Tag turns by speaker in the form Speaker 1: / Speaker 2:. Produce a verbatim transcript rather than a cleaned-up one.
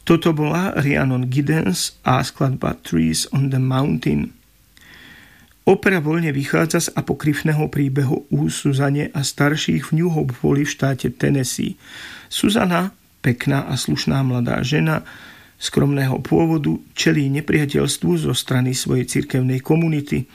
Speaker 1: Toto bola Rhiannon Giddens a skladba Trees on the Mountain. Opera voľne vychádza z apokryfného príbehu u Suzane a starších v New Hope Valley v štáte Tennessee. Suzana, pekná a slušná mladá žena skromného pôvodu, čelí nepriateľstvu zo strany svojej cirkevnej komunity.